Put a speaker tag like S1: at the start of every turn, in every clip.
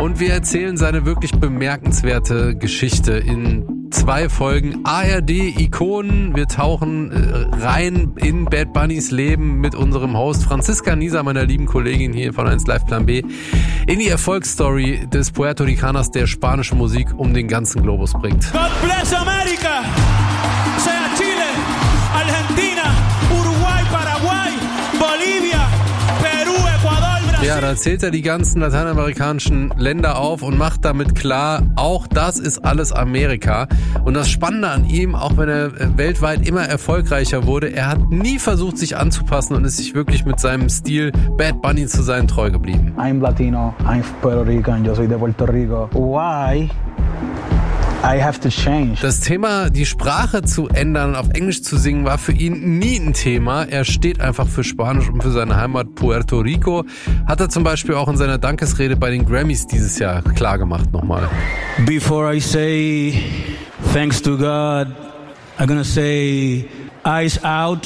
S1: Und wir erzählen seine wirklich bemerkenswerte Geschichte in 2 Folgen ARD-Ikonen. Wir tauchen rein in Bad Bunnys Leben mit unserem Host Franziska Nieser, meiner lieben Kollegin hier von 1 Live Plan B, in die Erfolgsstory des Puerto Ricaners, der spanische Musik um den ganzen Globus bringt.
S2: God bless America! Sea Chile, Argentina, Uruguay, Paraguay, Bolivia, Peru, Ecuador, Brasil.
S1: Ja, da zählt er die ganzen lateinamerikanischen Länder auf und macht damit klar, auch das ist alles Amerika. Und das Spannende an ihm, auch wenn er weltweit immer erfolgreicher wurde, er hat nie versucht, sich anzupassen und ist sich wirklich mit seinem Stil Bad Bunny zu sein treu geblieben.
S3: I'm Latino, I'm Puerto Rican, yo soy de Puerto Rico. Why? I have to change.
S1: Das Thema, die Sprache zu ändern und auf Englisch zu singen, war für ihn nie ein Thema. Er steht einfach für Spanisch und für seine Heimat Puerto Rico. Hat er zum Beispiel auch in seiner Dankesrede bei den Grammys dieses Jahr klar gemacht nochmal.
S4: Before I say thanks to God, I'm gonna say eyes out.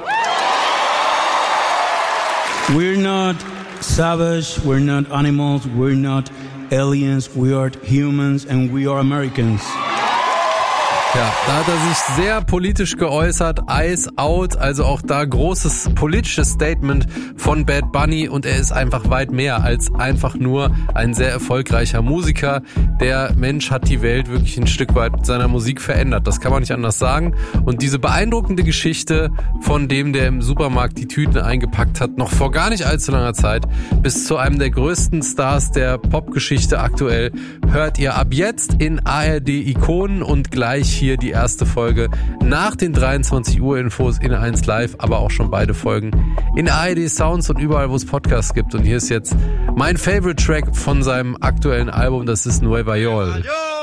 S4: We're not savage, we're not animals, we're not aliens, we are humans and we are Americans.
S1: Ja, da hat er sich sehr politisch geäußert, Eyes Out, also auch da großes politisches Statement von Bad Bunny und er ist einfach weit mehr als einfach nur ein sehr erfolgreicher Musiker. Der Mensch hat die Welt wirklich ein Stück weit mit seiner Musik verändert, das kann man nicht anders sagen. Und diese beeindruckende Geschichte von dem, der im Supermarkt die Tüten eingepackt hat, noch vor gar nicht allzu langer Zeit, bis zu einem der größten Stars der Popgeschichte aktuell, hört ihr ab jetzt in ARD Ikonen und gleich hier die erste Folge nach den 23 Uhr Infos in 1 Live, aber auch schon beide Folgen in ARD Sounds und überall, wo es Podcasts gibt. Und hier ist jetzt mein Favorite Track von seinem aktuellen Album, das ist Nueva York.